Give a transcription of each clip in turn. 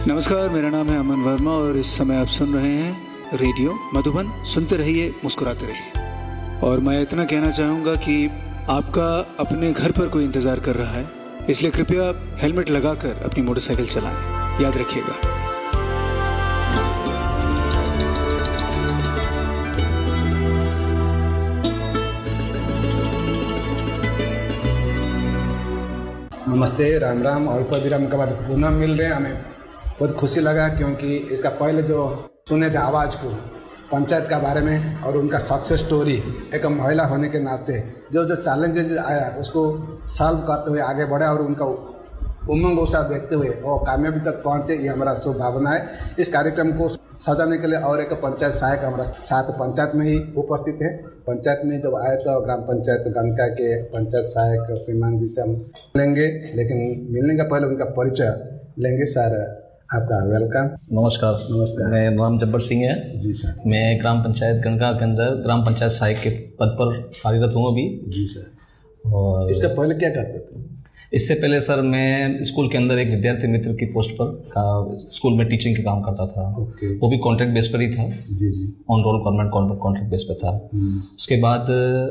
नमस्कार, मेरा नाम है अमन वर्मा और इस समय आप सुन रहे हैं रेडियो मधुबन। सुनते रहिए, मुस्कुराते रहिए। और मैं इतना कहना चाहूँगा कि आपका अपने घर पर कोई इंतज़ार कर रहा है, इसलिए कृपया हेलमेट लगाकर अपनी मोटरसाइकिल चलाएं। याद रखिएगा। नमस्ते, राम राम। अल्प विराम के बाद पुनः मिल रहे हैं। हमें बहुत खुशी लगा क्योंकि इसका पहले जो सुने थे आवाज़ को पंचायत का बारे में और उनका सक्सेस स्टोरी, एक महिला होने के नाते जो जो चैलेंजेज आया उसको सॉल्व करते हुए आगे बढ़े और उनका उमंग उत्साह देखते हुए वो कामयाबी तक पहुँचे, ये हमारा शुभ भावना है। इस कार्यक्रम को सजाने के लिए और एक पंचायत सहायक हमारा साथ पंचायत में ही उपस्थित है। पंचायत में जब आए तो ग्राम पंचायत गणका के पंचायत सहायक श्रीमान जी से हम लेंगे, लेकिन मिलने का पहले उनका परिचय लेंगे। सर, आपका वेलकम। नमस्कार। नमस्कार। मैं नाम जब्बर सिंह है जी सर। मैं ग्राम पंचायत गणका के अंदर ग्राम पंचायत सहायक के पद पर कार्यरत हूँ अभी। जी सर। और इसका पहले क्या करते थे? इससे पहले सर मैं स्कूल के अंदर एक विद्यार्थी मित्र की पोस्ट पर स्कूल में टीचिंग का काम करता था। वो भी कॉन्ट्रैक्ट बेस पर ही था। जी जी। On roll government contract base पर था। उसके बाद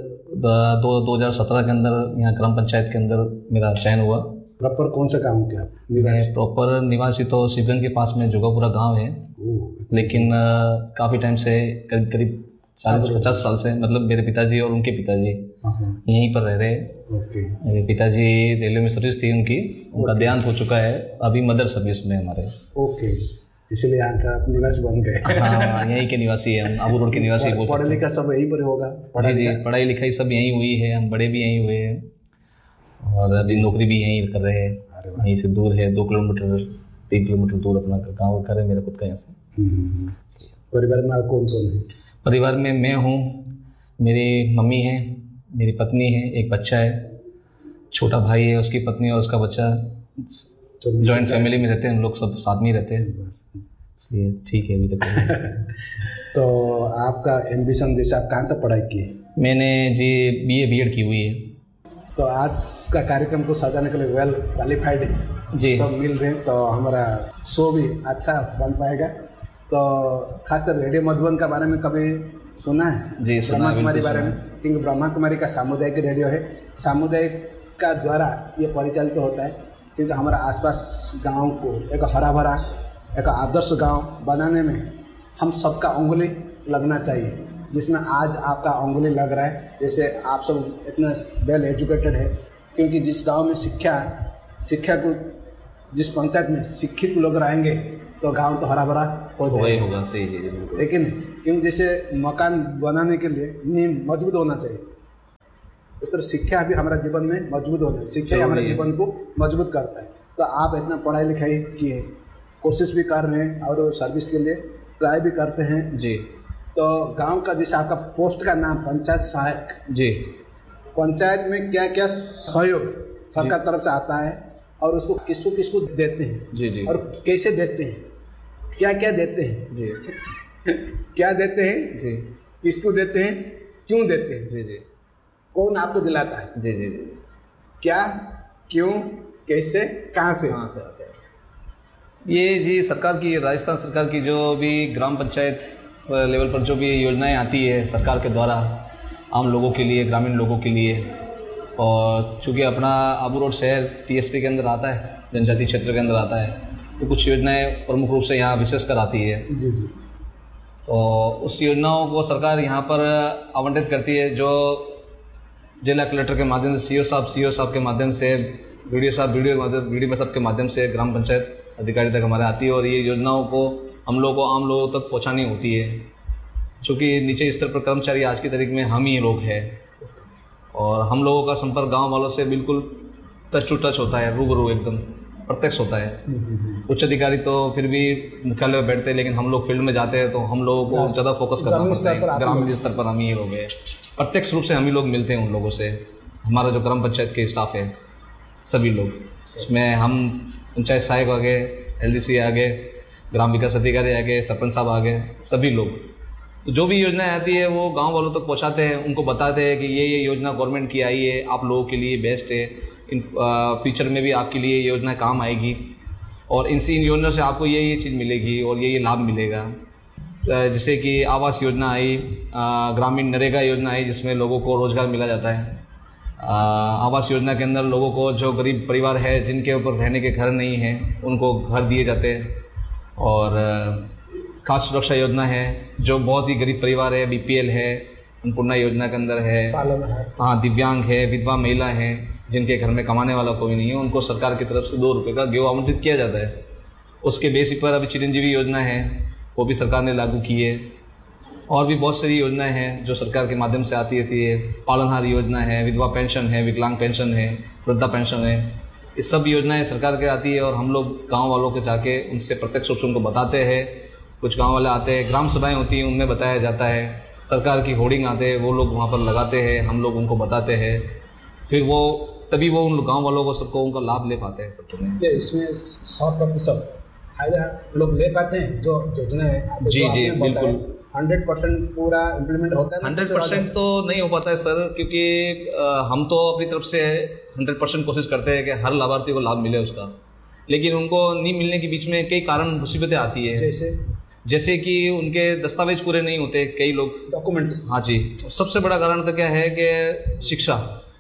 2017 के अंदर यहाँ ग्राम पंचायत के अंदर मेरा चयन हुआ। प्रॉपर कौन सा गाँव क्या? मैं प्रॉपर निवासी तो शिवगंज के पास में जोगापुरा गांव है, लेकिन काफ़ी टाइम से करीब 40-50 साल से, मतलब मेरे पिताजी और उनके पिताजी यहीं पर रह रहे हैं। मेरे पिताजी रेलवे में सर्विस थी उनका देहांत हो चुका है, अभी मदर सर्विस में हमारे। ओके, इसलिए यहाँ का निवासी बन गए। हाँ, यहीं के निवासी हैं हम, आबू रोड के निवासी। पढ़ा लिखा सब यहीं पर होगा? जी, पढ़ाई लिखाई सब यहीं हुई है, हम बड़े भी यहीं हुए हैं और अभी नौकरी भी यहीं कर रहे हैं। यहीं से दूर है 2 किलोमीटर 3 किलोमीटर दूर अपना गाँव घर है मेरा खुद का यहाँ से। परिवार में कौन कौन है? परिवार में मैं हूँ, मेरी मम्मी है, मेरी पत्नी है, एक बच्चा है, छोटा भाई है, उसकी पत्नी और उसका बच्चा। जॉइंट फैमिली में रहते हैं हम लोग, सब साथ में ही रहते हैं, इसलिए ठीक है अभी तक। तो आपका एम्बिशन जैसे आप कहाँ तक पढ़ाई की? मैंने जी BA B.Ed की हुई है। तो आज का कार्यक्रम को सजाने के लिए वेल क्वालिफाइड जी सब मिल रहे हैं, तो हमारा शो भी अच्छा बन पाएगा। तो खासकर रेडियो मधुबन का बारे में कभी सुना है? जी, ब्रह्मा कुमारी बारे में, क्योंकि ब्रह्मा कुमारी का सामुदायिक रेडियो है। सामुदायिक का द्वारा ये परिचालित होता है क्योंकि हमारा आसपास गांव को एक हरा भरा, एक आदर्श गांव बनाने में हम सबका उंगली लगना चाहिए, जिसमें आज आपका उंगली लग रहा है। जैसे आप सब इतना वेल एजुकेटेड है, क्योंकि जिस गांव में शिक्षा को, जिस पंचायत में शिक्षित लोग रहेंगे तो गांव तो हरा भरा हो जाएगा। सही है, लेकिन क्योंकि जैसे मकान बनाने के लिए नींव मजबूत होना चाहिए, उस तरह शिक्षा भी हमारा जीवन में मजबूत होना है। शिक्षा हमारे जीवन को मजबूत करता है। तो आप इतना पढ़ाई लिखाई किए, कोशिश भी कर रहे हैं और सर्विस के लिए ट्राई भी करते हैं जी। तो गांव का जैसे आपका पोस्ट का नाम पंचायत सहायक जी, पंचायत में क्या क्या सहयोग सरकार तरफ से आता है और उसको किसको किसको देते हैं जी जी, और कैसे देते हैं, क्या क्या देते हैं जी क्या देते हैं जी, किसको देते हैं, क्यों देते हैं जी जी, कौन आपको दिलाता है जी जी, क्या, क्यों, कैसे, कहाँ से आते हैं ये जी? सरकार की, राजस्थान सरकार की जो भी ग्राम पंचायत लेवल पर जो भी योजनाएं आती है सरकार के द्वारा आम लोगों के लिए, ग्रामीण लोगों के लिए, और चूँकि अपना आबू रोड शहर TSP के अंदर आता है, जनजातीय क्षेत्र के अंदर आता है, तो कुछ योजनाएं प्रमुख रूप से यहाँ विशेष कर आती है जी जी। तो उस योजनाओं को सरकार यहाँ पर आवंटित करती है, जो जिला कलेक्टर के माध्यम से, CO साहब के माध्यम से, BDO साहब, BDO साहब के माध्यम से ग्राम पंचायत अधिकारी तक हमारे आती है। और ये योजनाओं को हम लोग को, आम लोगों तक पहुँचानी होती है, चूँकि नीचे स्तर पर कर्मचारी आज की तारीख में हम ही लोग हैं और हम लोगों का संपर्क गांव वालों से बिल्कुल टच टू टच होता है, रूबरू एकदम प्रत्यक्ष होता है। उच्च अधिकारी तो फिर भी मुख्यालय में बैठते हैं, लेकिन हम लोग फील्ड में जाते हैं तो हम लोगों को ज़्यादा फोकस करना पड़ता है। ग्रामीण स्तर पर हम ही लोग हैं, प्रत्यक्ष रूप से हम ही लोग मिलते हैं उन लोगों से। हमारा जो ग्राम पंचायत के स्टाफ है सभी लोग, उसमें हम पंचायत सहायक आ गए, LDC आ गए, ग्राम विकास अधिकारी आ गए, सरपंच साहब आ गए, सभी लोग। तो जो भी योजनाएं आती है वो गांव वालों तक पहुंचाते हैं, उनको बताते हैं कि ये योजना गवर्नमेंट की आई है, आप लोगों के लिए बेस्ट है, इन फ्यूचर में भी आपके लिए ये योजना काम आएगी। और इन योजना से आपको ये चीज़ मिलेगी और ये लाभ मिलेगा। जैसे कि आवास योजना आई, ग्रामीण नरेगा योजना आई जिसमें लोगों को रोज़गार मिला जाता है। आवास योजना के अंदर लोगों को जो गरीब परिवार है जिनके ऊपर रहने के घर नहीं हैं उनको घर दिए जाते हैं। और खाद्य सुरक्षा योजना है जो बहुत ही गरीब परिवार है, BPL है, अन्नपूर्णा योजना के अंदर है। हाँ, दिव्यांग है, विधवा महिला है जिनके घर में कमाने वाला कोई नहीं है, उनको सरकार की तरफ से 2 रुपये का गेहूँ आवंटित किया जाता है। उसके बेसिस पर अभी चिरंजीवी योजना है वो भी सरकार ने लागू की है। और भी बहुत सारी योजनाएं हैं जो सरकार के माध्यम से आती रहती है। पालनहार योजना है, विधवा पेंशन है, विकलांग पेंशन है, वृद्धा पेंशन है। ये सब योजनाएं सरकार के आती है और हम लोग गांव वालों के जाके उनसे प्रत्यक्ष रूप से उनको बताते हैं। कुछ गांव वाले आते हैं, ग्राम सभाएं होती हैं, उनमें बताया जाता है। सरकार की होर्डिंग आते हैं, वो लोग वहाँ पर लगाते हैं, हम लोग उनको बताते हैं, फिर वो तभी वो उन गाँव वालों को सबको उनका लाभ ले पाते हैं। सब तो इसमें 100% फायदा लोग ले पाते हैं जो योजना है। जी जी बिल्कुल 100% पूरा इम्प्लीमेंट होता है। 100% तो नहीं हो पाता है सर, क्योंकि हम तो अपनी तरफ से 100% कोशिश करते हैं कि हर लाभार्थी को लाभ मिले उसका, लेकिन उनको नहीं मिलने के बीच में कई कारण मुसीबतें आती है। जैसे कि उनके दस्तावेज पूरे नहीं होते, कई लोग डॉक्यूमेंट्स। हाँ जी, सबसे बड़ा कारण तो क्या है कि शिक्षा,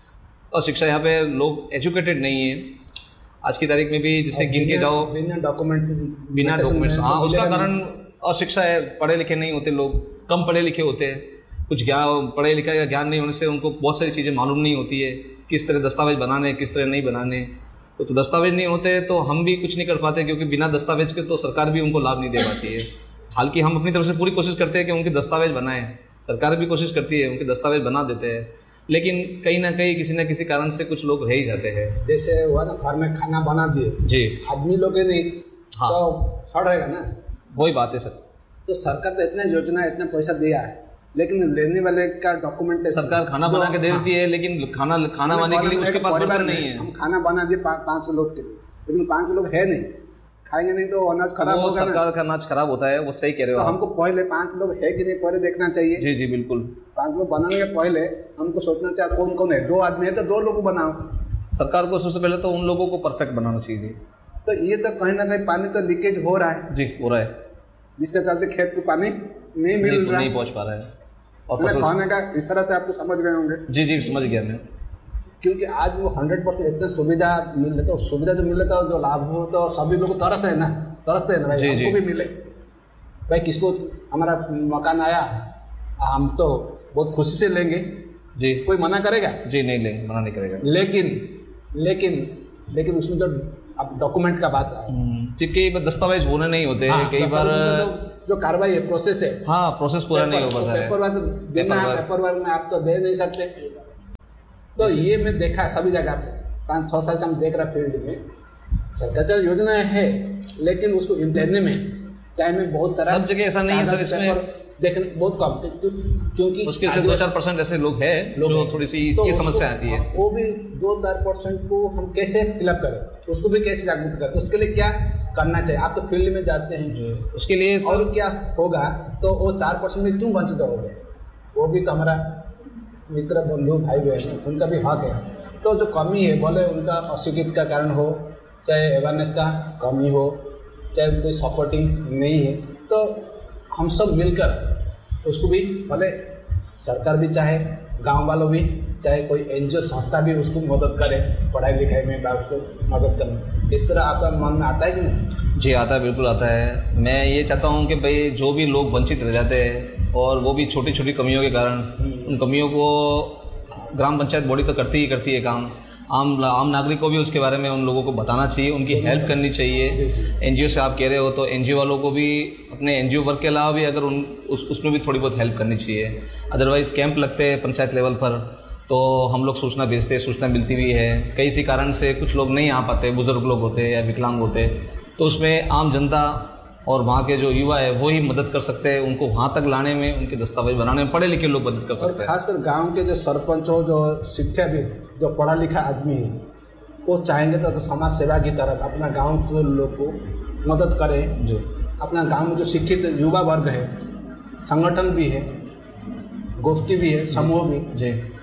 और शिक्षा यहाँ पे लोग एजुकेटेड नहीं है आज की तारीख में भी। जैसे गिन के जाओ बिना डॉक्यूमेंट्स, हाँ उसका कारण और शिक्षा है, पढ़े लिखे नहीं होते लोग, कम पढ़े लिखे होते हैं। कुछ पढ़े लिखे का ज्ञान नहीं होने से उनको बहुत सारी चीज़ें मालूम नहीं होती है, किस तरह दस्तावेज बनाने, किस तरह नहीं बनाने। तो दस्तावेज नहीं होते तो हम भी कुछ नहीं कर पाते, क्योंकि बिना दस्तावेज के तो सरकार भी उनको लाभ नहीं दे पाती है। हालांकि हम अपनी तरफ से पूरी कोशिश करते हैं कि उनके दस्तावेज बनाएं, सरकार भी कोशिश करती है, उनके दस्तावेज बना देते हैं, लेकिन कहीं ना कहीं किसी न किसी कारण से कुछ लोग रह ही जाते हैं। जैसे हुआ ना, घर में खाना बना दिए जी, आदमी लोग नहीं, हाँ तो सड़ेगा ना, वही बात है सर। तो सरकार तो इतना योजना इतना पैसा दिया है, लेकिन लेने वाले का डॉक्यूमेंट सरकार खाना बना के दे देती है, लेकिन खाना बनाने के लिए उसके पास बर्तन नहीं है। हम खाना बना दिए 5 लोग के लिए, लेकिन 5 लोग है नहीं, खाएंगे नहीं तो अनाज खराब होगा। सरकार का अनाज खराब होता है, वो सही कह रहे हो। तो हमको पहले 5 लोग है कि नहीं पहले देखना चाहिए। जी जी बिल्कुल। 5 लोग बनाने के पहले हमको सोचना चाहिए कौन कौन है। 2 आदमी है तो 2 लोग को बनाओ। सरकार को सबसे पहले तो उन लोगों को परफेक्ट बनाना चाहिए। तो ये तो कहीं ना कहीं पानी तो लीकेज हो रहा है। जी हो रहा है, जिसके चलते खेत को पानी नहीं मिल रहा, नहीं पहुँच पा रहा है। और खाने का इस तरह से आपको समझ गए होंगे। जी जी समझ गया मैं। क्योंकि आज वो 100% इतना सुविधा मिल रहा, तो सुविधा जो मिल रहा था जो लाभ हो तो सभी लोग तरसते है ना भाई, हमको भी मिले भाई। किसको हमारा मकान आया हम तो बहुत खुशी से लेंगे जी, कोई मना करेगा? जी नहीं लेंगे, मना नहीं करेगा। लेकिन उसमें जो अब डॉक्यूमेंट का बात है, कई बार दस्तावेज होने नहीं होते हैं, कई बार जो कार्रवाई है प्रोसेस है, हाँ प्रोसेस पूरा नहीं हो पाता है। पेपर वर्क में आप तो दे नहीं सकते। तो ये मैं देखा सभी जगह पे 5-6 साल से हम देख रहे फील्ड में सरकार का योजना है, लेकिन उसको इम्प्लेने में टाइम में बहुत सारा सब जगह ऐसा नहीं है सर। इसमें देखने बहुत कम, क्योंकि उसके 2-4% ऐसे लोग हैं जो थोड़ी सी ये समस्या आती है। वो भी 2-4% को हम कैसे फिलअप करें, उसको भी कैसे जागरूक करें, उसके लिए क्या करना चाहिए? आप तो फील्ड में जाते हैं, उसके लिए और क्या होगा? तो वो 4% में क्यों वंचित हो जाए? वो भी तो हमारा मित्र बंधु भाई बहन, उनका भी हक है। तो जो कमी है, बोले उनका अस्वीकृति का कारण हो, चाहे अवेयरनेस का कमी हो, चाहे कोई सपोर्टिंग नहीं है, तो हम सब मिलकर उसको भी, भले सरकार भी चाहे, गांव वालों भी चाहे, कोई NGO संस्था भी उसको मदद करे पढ़ाई लिखाई में, उसको मदद करना। इस तरह आपका मन में आता है कि नहीं? जी आता है, बिल्कुल आता है। मैं ये चाहता हूँ कि भाई जो भी लोग वंचित रह जाते हैं, और वो भी छोटी छोटी कमियों के कारण, उन कमियों को ग्राम पंचायत बॉडी तो करती है काम। आम नागरिक को भी उसके बारे में उन लोगों को बताना चाहिए, उनकी हेल्प करनी चाहिए। NGO से आप कह रहे हो तो NGO वालों को भी अपने NGO वर्क के अलावा भी अगर उसमें भी थोड़ी बहुत हेल्प करनी चाहिए। अदरवाइज़ कैंप लगते हैं पंचायत लेवल पर, तो हम लोग सूचना भेजते हैं, सूचना मिलती भी है। कई सी कारण से कुछ लोग नहीं आ पाते, बुजुर्ग लोग होते या विकलांग होते, तो उसमें आम जनता और वहाँ के जो युवा है वो ही मदद कर सकते हैं, उनको वहाँ तक लाने में, उनके दस्तावेज बनाने में पढ़े लिखे लोग मदद कर सकते हैं। खासकर गांव के जो सरपंच हो, जो शिक्षाविद, जो पढ़ा लिखा आदमी है, वो चाहेंगे तो समाज सेवा की तरफ अपना गांव के लोग को मदद करें। जो अपना गांव में जो शिक्षित युवा वर्ग है, संगठन भी है, गोष्ठी भी है, समूह भी,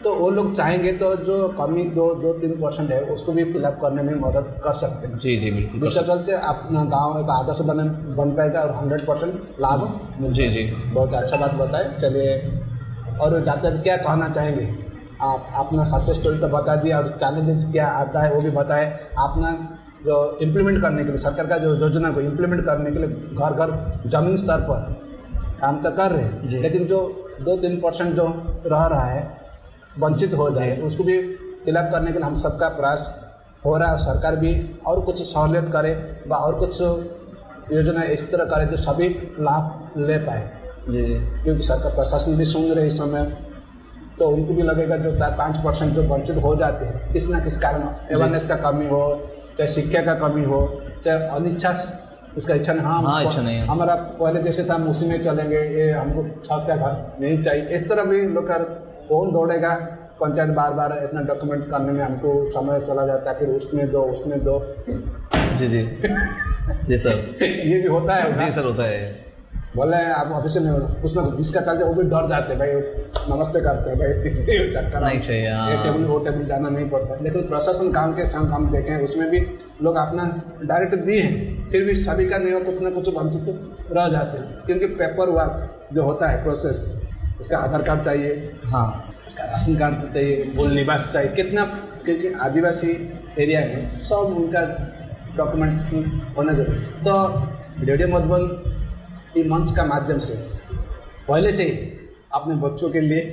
तो वो लोग चाहेंगे तो जो कमी 2-3% है उसको भी फिलअप करने में मदद कर सकते हैं। जी जी बिल्कुल। जिसका चलते अपना गांव एक आदर्श बन पाएगा और 100% लाभ। जी जी बहुत अच्छा बात बताए। चलिए, और जाते जाते क्या कहना चाहेंगे आप? अपना सक्सेस स्टोरी तो बता दिया और चैलेंजेस क्या आता है वो भी बताए। अपना जो इम्प्लीमेंट करने के लिए सरकार का जो योजना को इम्प्लीमेंट करने के लिए घर घर जमीन स्तर पर काम तो कर रहे हैं, लेकिन जो 2-3% जो रह रहा है वंचित हो जाए उसको भी फिलअप करने के लिए हम सबका प्रयास हो रहा है। सरकार भी और कुछ सहूलियत करे व और कुछ योजना इस तरह करे जो सभी लाभ ले पाए। जी क्योंकि सरकार प्रशासन भी सुन रहे इस समय, तो उनको भी लगेगा जो 4-5% जो वंचित हो जाते हैं किस ना किस कारण, अवेयरनेस का कमी हो, चाहे शिक्षा का कमी हो, चाहे अनिच्छा, उसका इच्छा नहीं, इच्छा नहीं है, हमारा पहले जैसे था हम उसी में चलेंगे, ये हमको छत का घर नहीं चाहिए, इस तरह भी लोग कौन दौड़ेगा पंचायत बार बार इतना डॉक्यूमेंट करने में, हमको समय चला जाता है, फिर उसमें दो। जी जी जी सर ये भी होता है। जी सर होता है। बोले आप ऑफिस में कुछ ना कुछ जिसका कर्ज वो भी डर जाते हैं, भाई नमस्ते करते हैं, भाई चक्कर नहीं चाहिए, ये टेबल वो टेबल जाना नहीं पड़ता। लेकिन प्रशासन काम के संग हम देखें उसमें भी लोग अपना डायरेक्ट दिए हैं, फिर भी सभी का नहीं कुछ ना कुछ वंचित रह जाते हैं। क्योंकि पेपर वर्क जो होता है प्रोसेस, उसका आधार कार्ड चाहिए, हाँ उसका राशन कार्ड चाहिए, मूल निवास चाहिए, कितना, क्योंकि आदिवासी एरिया में सब उनका डॉक्यूमेंटेशन होना जरूरी। तो रेडियो मधुबन इस मंच का माध्यम से पहले से ही अपने बच्चों के लिए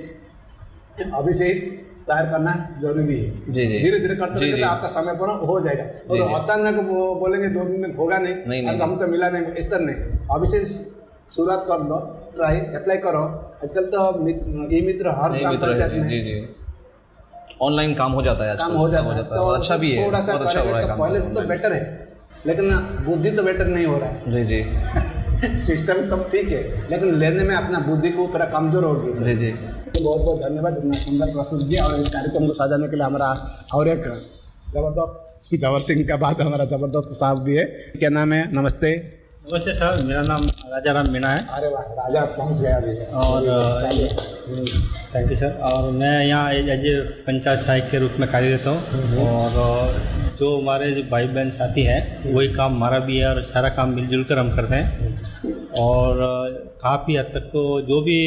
अभी से ही तैयार करना जरूरी है। जी जी धीरे धीरे करते रहेंगे तो आपका समय पर हो जाएगा। और अचानक वो बोलेंगे 2 दिन में होगा नहीं, हम तो मिला नहीं, इस तरह नहीं। अभी से शुरुआत कर लो, ट्राई अप्लाई करो। आजकल तो ई मित्र हर ग्राम पंचायत में ऑनलाइन काम हो जाता है, काम हो जाता है, तो अच्छा भी है, थोड़ा सा अच्छा हो रहा है, पहले से तो बेटर है, लेकिन बुद्धि तो बेटर नहीं हो रहा है। जी जी सिस्टम तो ठीक है, लेकिन लेने में अपना बुद्धि को थोड़ा कमजोर हो गई। जी जी तो बहुत बहुत धन्यवाद इतना सुंदर प्रस्तुत किया, और इस कार्यक्रम को सजाने के लिए हमारा और एक जबरदस्त जबर सिंह का बात हमारा जबरदस्त साहब भी है। क्या नाम है? नमस्ते। नमस्ते सर, मेरा नाम राजा राम मीणा है। अरे वाह, राजा पहुंच गया अभी। और थैंक यू सर। और मैं यहाँ एज ए पंचायत सहायक के रूप में कार्यरत हूँ, और जो हमारे जो भाई बहन साथी हैं वही काम हमारा भी है, और सारा काम मिलजुल कर हम करते हैं। और काफ़ी हद तक तो जो भी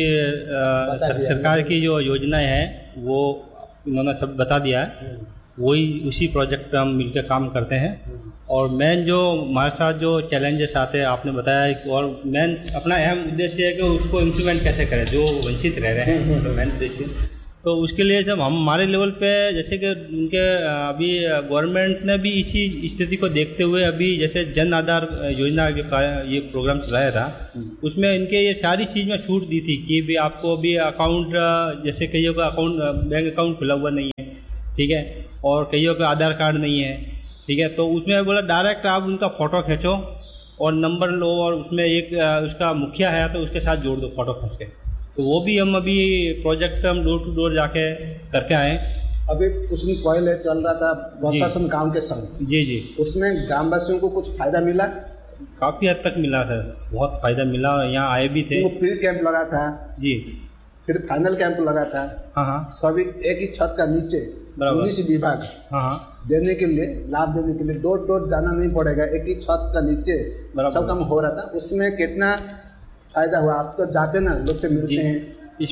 सरकार की जो योजनाएं हैं वो उन्होंने सब बता दिया है, वही उसी प्रोजेक्ट पे हम मिलकर काम करते हैं। और मेन जो हमारे साथ जो चैलेंजेस आते हैं आपने बताया, और मेन अपना अहम उद्देश्य है कि उसको इम्प्लीमेंट कैसे करें, जो वंचित रह रहे हैं, तो मेन उद्देश्य। तो उसके लिए जब हम हमारे लेवल पे, जैसे कि उनके अभी गवर्नमेंट ने भी इसी स्थिति को देखते हुए अभी जैसे जन आधार योजना के ये प्रोग्राम चलाया था, उसमें इनके ये सारी चीज़ में छूट दी थी कि भी आपको भी अकाउंट, जैसे कईयों का अकाउंट बैंक अकाउंट खुला हुआ नहीं है, ठीक है, और कईयों का आधार कार्ड नहीं है, ठीक है, तो उसमें बोला डायरेक्ट आप उनका फ़ोटो खींचो और नंबर लो, और उसमें एक उसका मुखिया है तो उसके साथ जोड़ दो फ़ोटो खींच के। तो वो भी हम अभी प्रोजेक्ट हम डोर टू डोर जाके करके आए। अभी कुछ दिन पहले चल रहा था प्रशासन गांव के संग। जी जी, उसमें ग्रामवासियों को कुछ फायदा मिला? काफ़ी हद तक मिला सर, बहुत फ़ायदा मिला। यहाँ आए भी थे, वो प्री कैंप लगा था जी, फिर फाइनल कैंप लगा था। हाँ, सभी एक ही छत का नीचे मुनिसिपल विभाग देने के लिए, लाभ देने के लिए डोर डोर जाना नहीं पड़ेगा, एक ही छत का नीचे सब काम हो रहा था। उसमें कितना फायदा हुआ? आप तो जाते ना, लोग से मिलते हैं,